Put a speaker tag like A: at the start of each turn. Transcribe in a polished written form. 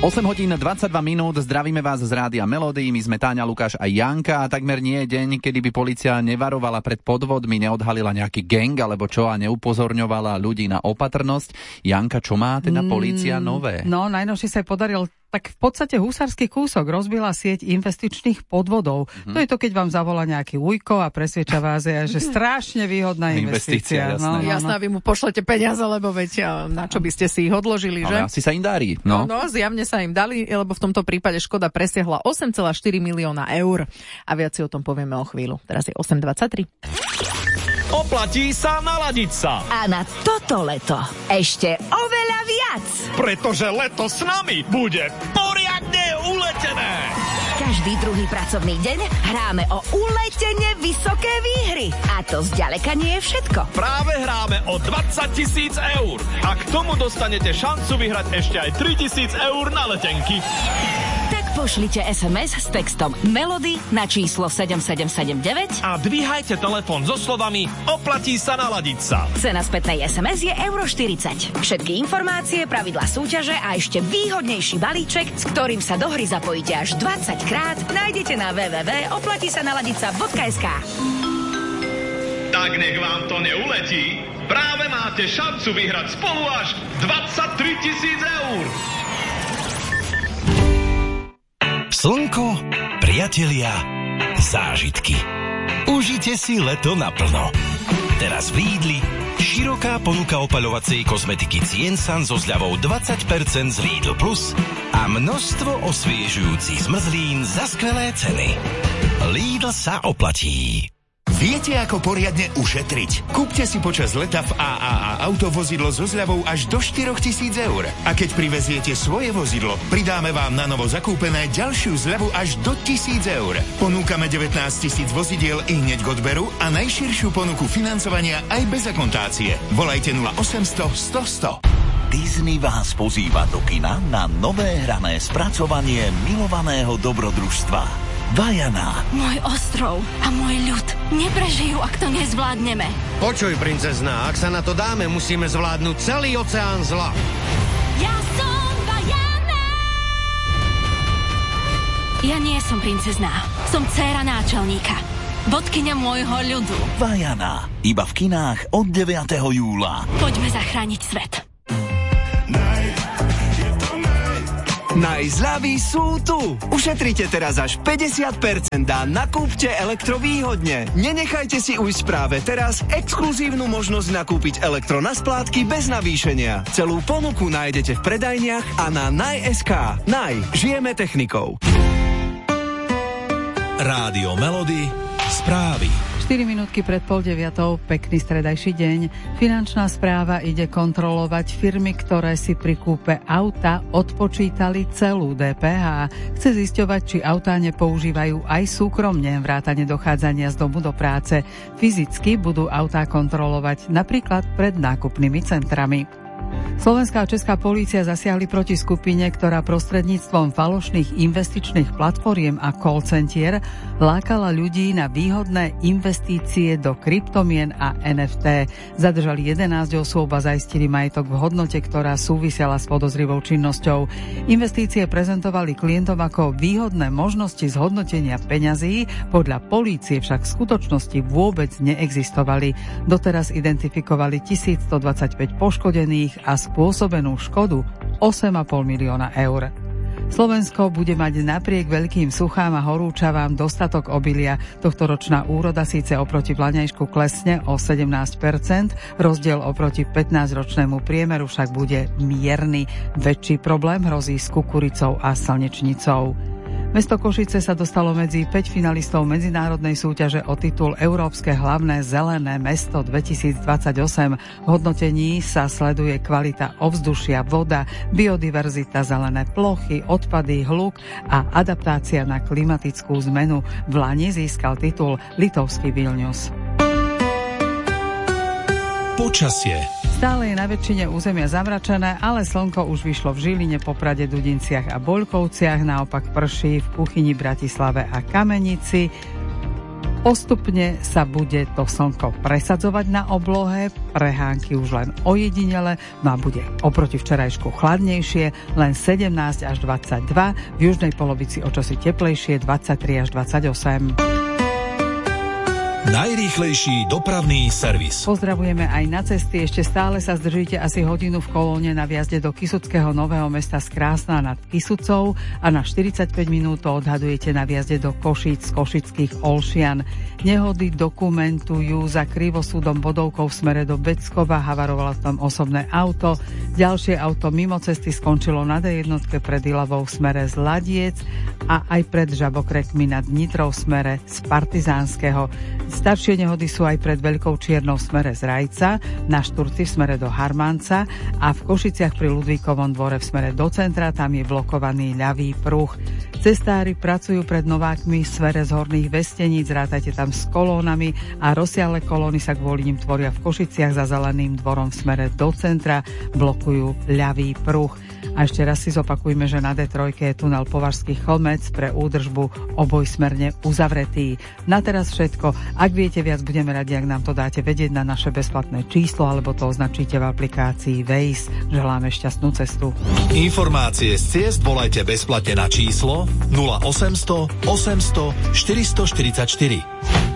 A: 8 hodín 22 minút, zdravíme vás z Rádia Melódy, my sme Táňa, Lukáš a Janka a takmer nie je deň, kedy by polícia nevarovala pred podvodmi, neodhalila nejaký gang alebo čo a neupozorňovala ľudí na opatrnosť. Janka, čo má teda polícia nové?
B: No, najnovšie sa podaril tak v podstate husársky kúsok, rozbila sieť investičných podvodov. To je to, keď vám zavolá nejaký ujko a presvieča vás, že strašne výhodná investícia.
C: Jasná, vy mu pošlete peniaze, lebo veď na čo by ste si ich odložili, že?
A: Ale asi sa im darí. No,
C: zjavne sa im dali, lebo v tomto prípade škoda presiahla 8,4 milióna eur. A viac si o tom povieme o chvíľu. Teraz je 8:23.
D: Oplatí sa naladiť sa.
E: A na toto leto ešte oveľa viac.
D: Pretože leto s nami bude poriadne uletené.
E: Každý druhý pracovný deň hráme o uletene vysoké výhry. A to zďaleka nie je všetko.
D: Práve hráme o 20 000 eur. A k tomu dostanete šancu vyhrať ešte aj 3 000 eur na letenky.
E: Tak pošlite SMS s textom Melody na číslo 7779
D: a dvíhajte telefón so slovami oplatí sa naladiť sa.
E: Cena spätnej SMS je €40. Všetky informácie, pravidlá súťaže a ešte výhodnejší balíček, s ktorým sa do hry zapojíte až 20 krát, nájdete na www.oplatisanaladica.sk.
D: Tak nech vám to neuletí. Práve máte šancu vyhrať spolu až 23 000 eur.
F: Slnko, priatelia, zážitky. Užite si leto naplno. Teraz v Lidli široká ponuka opaľovacej kozmetiky Ciensan so zľavou 20% z Lidl Plus a množstvo osviežujúcich zmrzlín za skvelé ceny. Lidl sa oplatí.
G: Viete, ako poriadne ušetriť? Kúpte si počas leta v AAA auto vozidlo so zľavou až do 4 000 eur. A keď priveziete svoje vozidlo, pridáme vám na novo zakúpené ďalšiu zľavu až do 1000 eur. Ponúkame 19 000 vozidiel i hneď k odberu a najširšiu ponuku financovania aj bez akontácie. Volajte 0800 100 100.
H: Disney vás pozýva do kina na nové hrané spracovanie milovaného dobrodružstva Vajana.
I: Môj ostrov a môj ľud neprežijú, ak to nezvládneme.
J: Počuj, princezná, ak sa na to dáme, musíme zvládnuť celý oceán zla.
I: Ja som Vajana! Ja nie som princezná, som dcéra náčelníka. Vodkyňa môjho ľudu.
H: Vajana. Iba v kinách od 9. júla.
I: Poďme zachrániť svet.
K: Najzľavy sú tu! Ušetrite teraz až 50% a nakúpte elektrovýhodne. Nenechajte si ujsť práve teraz exkluzívnu možnosť nakúpiť elektro na splátky bez navýšenia. Celú ponuku nájdete v predajniach a na Naj.sk. Naj. Žijeme technikou.
F: Rádio Melody. Správy.
B: 4 minútky pred 8:30, pekný stredajší deň. Finančná správa ide kontrolovať firmy, ktoré si pri kúpe auta odpočítali celú DPH. Chce zisťovať, či autá nepoužívajú aj súkromne, vrátane dochádzania z domu do práce. Fyzicky budú autá kontrolovať napríklad pred nákupnými centrami. Slovenská a česká polícia zasiahli proti skupine, ktorá prostredníctvom falošných investičných platformiem a call centier lákala ľudí na výhodné investície do kryptomien a NFT. Zadržali 11 osôb a zaistili majetok v hodnote, ktorá súvisela s podozrivou činnosťou. Investície prezentovali klientom ako výhodné možnosti zhodnotenia peňazí, podľa polície však v skutočnosti vôbec neexistovali. Doteraz identifikovali 1125 poškodených a spôsobenú škodu 8,5 milióna eur. Slovensko bude mať napriek veľkým suchám a horúčavám dostatok obilia. Tohtoročná úroda síce oproti vlaňajšku klesne o 17%, rozdiel oproti 15-ročnému priemeru však bude mierny. Väčší problém hrozí s kukuricou a slnečnicou. Mesto Košice sa dostalo medzi 5 finalistov medzinárodnej súťaže o titul Európske hlavné zelené mesto 2028. V hodnotení sa sleduje kvalita ovzdušia, voda, biodiverzita, zelené plochy, odpady, hluk a adaptácia na klimatickú zmenu. V lani získal titul litovský Vilnius.
F: Počasie.
B: Stále je na väčšine územia zamračené, ale slnko už vyšlo v Žiline, Poprade, Dudinciach a Boľkovciach, naopak prší v Kuchyni, Bratislave a Kamenici. Postupne sa bude to slnko presadzovať na oblohe, prehánky už len ojedinele, no a bude oproti včerajšku chladnejšie, len 17 až 22, v južnej polovici o čosi teplejšie 23 až 28.
F: Najrýchlejší dopravný servis.
B: Pozdravujeme aj na cesty. Ešte stále sa zdržíte asi hodinu v kolóne na vjazde do Kysuckého Nového Mesta z Krásna nad Kysucou a na 45 minút odhadujete na vjazde do Košíc z Košických Olšian. Nehody dokumentujú za Krivosúdom bodovkou v smere do Beckova, havarovalo tam osobné auto. Ďalšie auto mimo cesty skončilo na D1 pred Ilavou v smere z Ladiec a aj pred Žabokrekmi nad Nitrou v smere z Partizánskeho. Staršie nehody sú aj pred Veľkou Čiernou v smere z Rajca, na Šturci v smere do Harmanca a v Košiciach pri Ludvíkovom dvore v smere do centra, tam je blokovaný ľavý pruh. Cestári pracujú pred Novákmi v smere z Horných Vesteníc, rátajte tam s kolónami a rozsiahle kolóny sa kvôli nim tvoria v Košiciach za Zeleným dvorom v smere do centra, blokujú ľavý pruh. A ešte raz si zopakujme, že na D3 je tunel Považský Chlmec pre údržbu obojsmerne uzavretý. Na teraz všetko. Ak viete viac, budeme radi, ak nám to dáte vedieť na naše bezplatné číslo alebo to označíte v aplikácii Waze. Želáme šťastnú cestu.
F: Informácie z ciest volajte bezplatne na číslo 0800 800 444.